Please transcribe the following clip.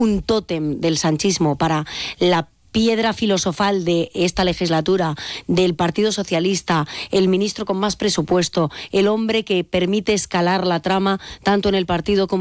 un tótem del sanchismo, para la piedra filosofal de esta legislatura, del Partido Socialista, el ministro con más presupuesto, el hombre que permite escalar la trama tanto en el partido como